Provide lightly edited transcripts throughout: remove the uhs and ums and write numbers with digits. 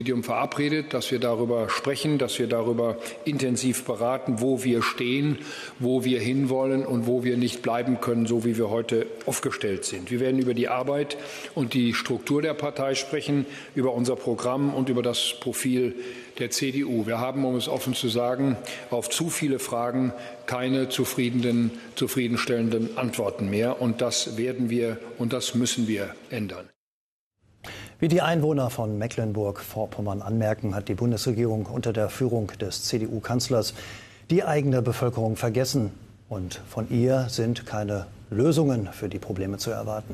Verabredet, dass wir darüber sprechen, dass wir darüber intensiv beraten, wo wir stehen, wo wir hinwollen und wo wir nicht bleiben können, so wie wir heute aufgestellt sind. Wir werden über die Arbeit und die Struktur der Partei sprechen, über unser Programm und über das Profil der CDU. Wir haben, um es offen zu sagen, auf zu viele Fragen keine zufriedenstellenden Antworten mehr. Und das werden wir und das müssen wir ändern. Wie die Einwohner von Mecklenburg-Vorpommern anmerken, hat die Bundesregierung unter der Führung des CDU-Kanzlers die eigene Bevölkerung vergessen. Und von ihr sind keine Lösungen für die Probleme zu erwarten.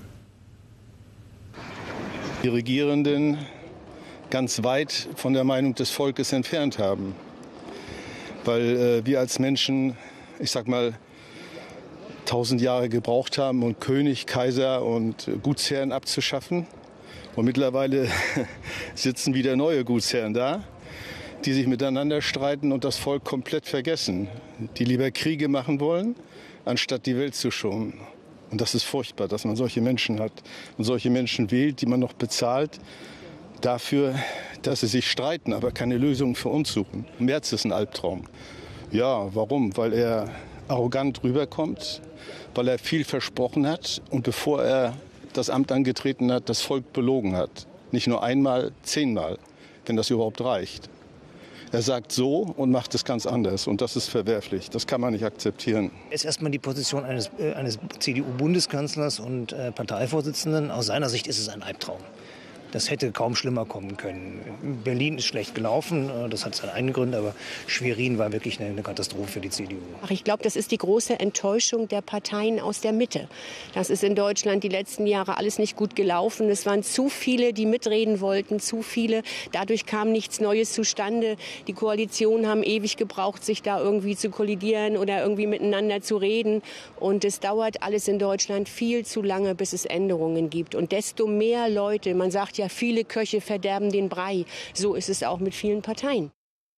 Die Regierenden ganz weit von der Meinung des Volkes entfernt haben. Weil wir als Menschen, ich sag mal, 1000 Jahre gebraucht haben, um König, Kaiser und Gutsherren abzuschaffen. Und mittlerweile sitzen wieder neue Gutsherren da, die sich miteinander streiten und das Volk komplett vergessen. Die lieber Kriege machen wollen, anstatt die Welt zu schonen. Und das ist furchtbar, dass man solche Menschen hat und solche Menschen wählt, die man noch bezahlt dafür, dass sie sich streiten, aber keine Lösung für uns suchen. Merz ist ein Albtraum. Ja, warum? Weil er arrogant rüberkommt, weil er viel versprochen hat und bevor er das Amt angetreten hat, das Volk belogen hat. Nicht nur einmal, 10-mal, wenn das überhaupt reicht. Er sagt so und macht es ganz anders. Und das ist verwerflich. Das kann man nicht akzeptieren. Es ist erstmal die Position eines CDU-Bundeskanzlers und Parteivorsitzenden. Aus seiner Sicht ist es ein Albtraum. Das hätte kaum schlimmer kommen können. Berlin ist schlecht gelaufen, das hat seine eigenen Gründe, aber Schwerin war wirklich eine Katastrophe für die CDU. Ich glaube, das ist die große Enttäuschung der Parteien aus der Mitte. Das ist in Deutschland die letzten Jahre alles nicht gut gelaufen. Es waren zu viele, die mitreden wollten, zu viele. Dadurch kam nichts Neues zustande. Die Koalitionen haben ewig gebraucht, sich da irgendwie zu kollidieren oder irgendwie miteinander zu reden. Und es dauert alles in Deutschland viel zu lange, bis es Änderungen gibt. Und desto mehr Leute, man sagt ja, viele Köche verderben den Brei. So ist es auch mit vielen Parteien.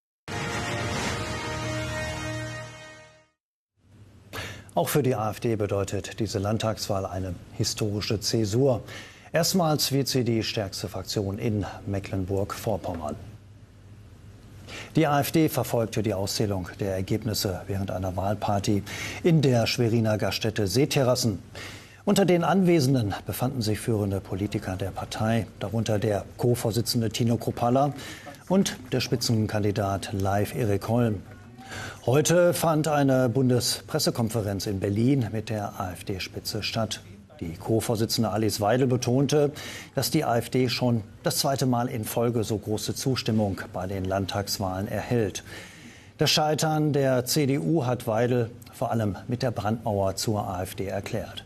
Auch für die AfD bedeutet diese Landtagswahl eine historische Zäsur. Erstmals wird sie die stärkste Fraktion in Mecklenburg-Vorpommern. Die AfD verfolgte die Auszählung der Ergebnisse während einer Wahlparty in der Schweriner Gaststätte Seeterrassen. Unter den Anwesenden befanden sich führende Politiker der Partei, darunter der Co-Vorsitzende Tino Kruppalla und der Spitzenkandidat Leif Erik Holm. Heute fand eine Bundespressekonferenz in Berlin mit der AfD-Spitze statt. Die Co-Vorsitzende Alice Weidel betonte, dass die AfD schon das zweite Mal in Folge so große Zustimmung bei den Landtagswahlen erhält. Das Scheitern der CDU hat Weidel vor allem mit der Brandmauer zur AfD erklärt.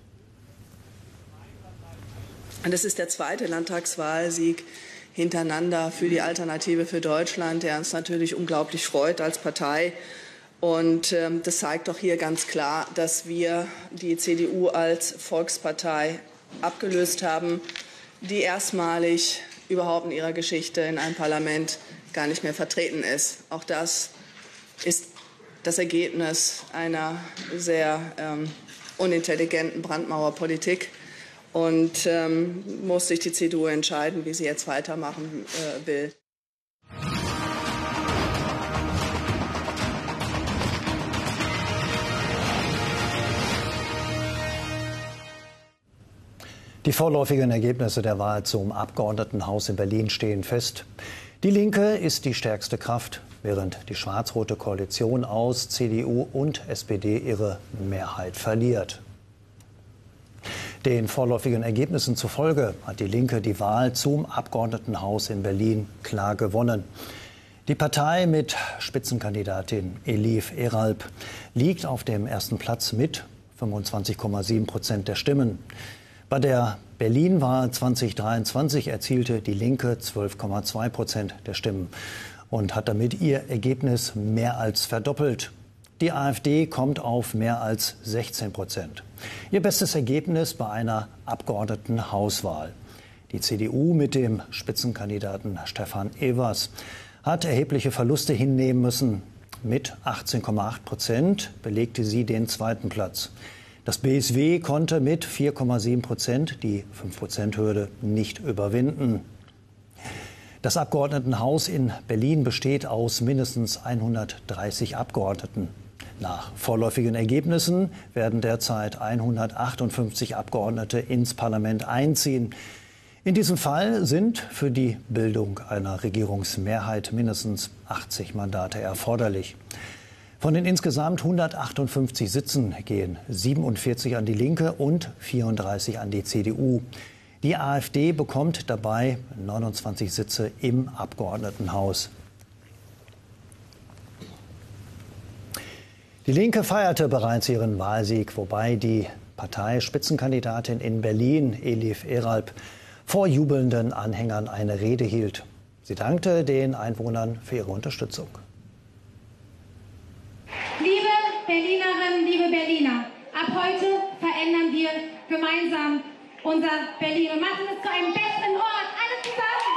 Das ist der zweite Landtagswahlsieg hintereinander für die Alternative für Deutschland, der uns natürlich unglaublich freut als Partei. Und das zeigt doch hier ganz klar, dass wir die CDU als Volkspartei abgelöst haben, die erstmalig überhaupt in ihrer Geschichte in einem Parlament gar nicht mehr vertreten ist. Auch das ist das Ergebnis einer sehr unintelligenten Brandmauerpolitik. Und muss sich die CDU entscheiden, wie sie jetzt weitermachen will. Die vorläufigen Ergebnisse der Wahl zum Abgeordnetenhaus in Berlin stehen fest. Die Linke ist die stärkste Kraft, während die schwarz-rote Koalition aus CDU und SPD ihre Mehrheit verliert. Den vorläufigen Ergebnissen zufolge hat die Linke die Wahl zum Abgeordnetenhaus in Berlin klar gewonnen. Die Partei mit Spitzenkandidatin Elif Eralp liegt auf dem ersten Platz mit 25,7% der Stimmen. Bei der Berlin-Wahl 2023 erzielte die Linke 12,2% der Stimmen und hat damit ihr Ergebnis mehr als verdoppelt. Die AfD kommt auf mehr als 16%. Ihr bestes Ergebnis bei einer Abgeordnetenhauswahl. Die CDU mit dem Spitzenkandidaten Stefan Evers hat erhebliche Verluste hinnehmen müssen. Mit 18,8% belegte sie den zweiten Platz. Das BSW konnte mit 4,7% die 5%-Hürde nicht überwinden. Das Abgeordnetenhaus in Berlin besteht aus mindestens 130 Abgeordneten. Nach vorläufigen Ergebnissen werden derzeit 158 Abgeordnete ins Parlament einziehen. In diesem Fall sind für die Bildung einer Regierungsmehrheit mindestens 80 Mandate erforderlich. Von den insgesamt 158 Sitzen gehen 47 an die Linke und 34 an die CDU. Die AfD bekommt dabei 29 Sitze im Abgeordnetenhaus. Die Linke feierte bereits ihren Wahlsieg, wobei die Parteispitzenkandidatin in Berlin, Elif Eralp, vor jubelnden Anhängern eine Rede hielt. Sie dankte den Einwohnern für ihre Unterstützung. Liebe Berlinerinnen, liebe Berliner, ab heute verändern wir gemeinsam unser Berlin und machen es zu einem besseren Ort, alle zusammen.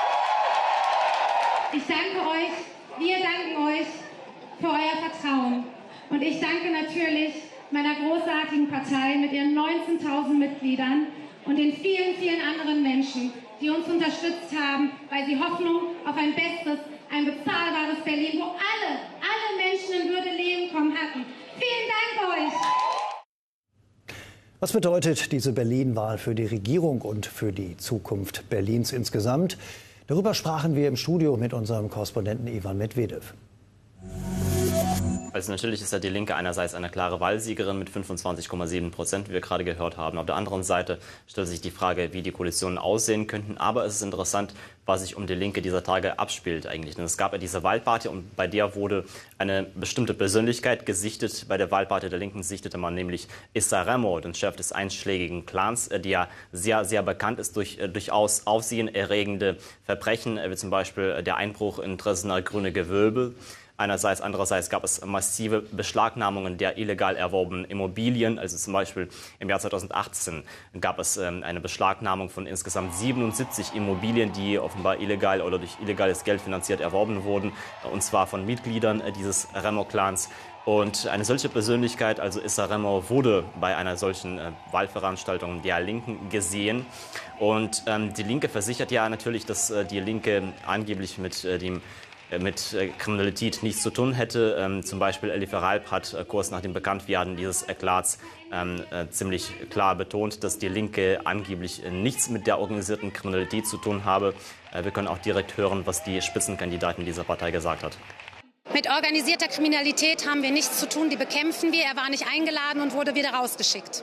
Ich danke euch, wir danken euch für euer Vertrauen. Und ich danke natürlich meiner großartigen Partei mit ihren 19.000 Mitgliedern und den vielen, vielen anderen Menschen, die uns unterstützt haben, weil sie Hoffnung auf ein besseres, ein bezahlbares Berlin, wo alle Menschen in Würde leben kommen hatten. Vielen Dank euch! Was bedeutet diese Berlin-Wahl für die Regierung und für die Zukunft Berlins insgesamt? Darüber sprachen wir im Studio mit unserem Korrespondenten Ivan Medvedev. Also natürlich ist ja die Linke einerseits eine klare Wahlsiegerin mit 25,7%, wie wir gerade gehört haben. Auf der anderen Seite stellt sich die Frage, wie die Koalitionen aussehen könnten. Aber es ist interessant, was sich um die Linke dieser Tage abspielt eigentlich. Denn es gab ja diese Wahlparty und bei der wurde eine bestimmte Persönlichkeit gesichtet. Bei der Wahlparty der Linken sichtete man nämlich Issa Remo, den Chef des einschlägigen Clans, der ja sehr, sehr bekannt ist durch durchaus aufsehenerregende Verbrechen, wie zum Beispiel der Einbruch in Dresdner Grüne Gewölbe. Andererseits gab es massive Beschlagnahmungen der illegal erworbenen Immobilien. Also zum Beispiel im Jahr 2018 gab es eine Beschlagnahmung von insgesamt 77 Immobilien, die offenbar illegal oder durch illegales Geld finanziert erworben wurden. Und zwar von Mitgliedern dieses Remo-Clans. Und eine solche Persönlichkeit, also Issa Remo, wurde bei einer solchen Wahlveranstaltung der Linken gesehen. Und die Linke versichert ja natürlich, dass die Linke angeblich mit Kriminalität nichts zu tun hätte. Zum Beispiel Elif Eralp hat kurz nach dem Bekanntwerden dieses Eklats ziemlich klar betont, dass die Linke angeblich nichts mit der organisierten Kriminalität zu tun habe. Wir können auch direkt hören, was die Spitzenkandidatin dieser Partei gesagt hat. Mit organisierter Kriminalität haben wir nichts zu tun, die bekämpfen wir. Er war nicht eingeladen und wurde wieder rausgeschickt.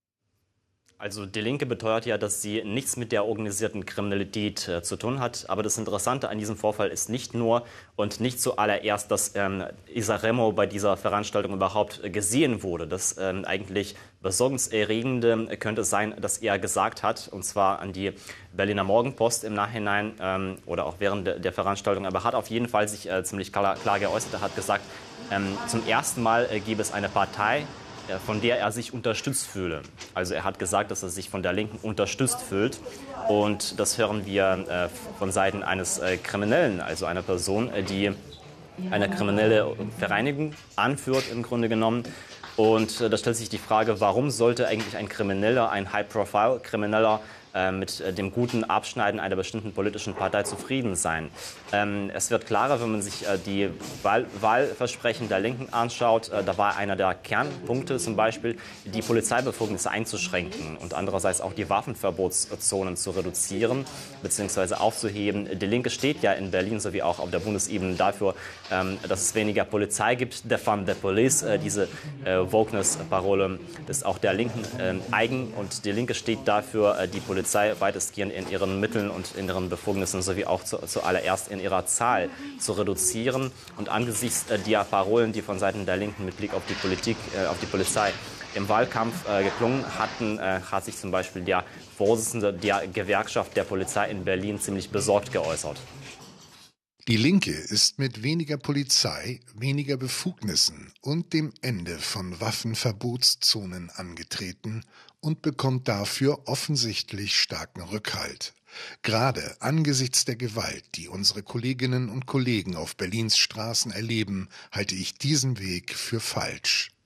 Also die Linke beteuert ja, dass sie nichts mit der organisierten Kriminalität zu tun hat. Aber das Interessante an diesem Vorfall ist nicht nur und nicht zuallererst, dass Issa Remo bei dieser Veranstaltung überhaupt gesehen wurde. Das eigentlich besorgniserregende könnte sein, dass er gesagt hat, und zwar an die Berliner Morgenpost im Nachhinein oder auch während der Veranstaltung, aber hat auf jeden Fall sich ziemlich klar geäußert. Er hat gesagt, zum ersten Mal gäbe es eine Partei, von der er sich unterstützt fühle. Also er hat gesagt, dass er sich von der Linken unterstützt fühlt. Und das hören wir von Seiten eines Kriminellen, also einer Person, die eine kriminelle Vereinigung anführt im Grunde genommen. Und da stellt sich die Frage, warum sollte eigentlich ein Krimineller, ein High-Profile-Krimineller mit dem guten Abschneiden einer bestimmten politischen Partei zufrieden sein. Es wird klarer, wenn man sich die Wahlversprechen der Linken anschaut. Da war einer der Kernpunkte zum Beispiel, die Polizeibefugnisse einzuschränken und andererseits auch die Waffenverbotszonen zu reduzieren bzw. aufzuheben. Die Linke steht ja in Berlin sowie auch auf der Bundesebene dafür, dass es weniger Polizei gibt. Defund the Police, diese Wokeness-Parole ist auch der Linken eigen und die Linke steht dafür, die Polizei weitestgehend in ihren Mitteln und in ihren Befugnissen sowie auch zuallererst in ihrer Zahl zu reduzieren. Und angesichts der Parolen, die von Seiten der Linken mit Blick auf die Politik, auf die Polizei im Wahlkampf geklungen hatten, hat sich zum Beispiel der Vorsitzende der Gewerkschaft der Polizei in Berlin ziemlich besorgt geäußert. Die Linke ist mit weniger Polizei, weniger Befugnissen und dem Ende von Waffenverbotszonen angetreten und bekommt dafür offensichtlich starken Rückhalt. Gerade angesichts der Gewalt, die unsere Kolleginnen und Kollegen auf Berlins Straßen erleben, halte ich diesen Weg für falsch.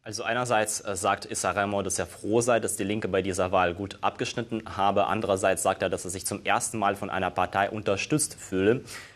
Also einerseits sagt Issa Remo, dass er froh sei, dass die Linke bei dieser Wahl gut abgeschnitten habe. Andererseits sagt er, dass er sich zum ersten Mal von einer Partei unterstützt fühle.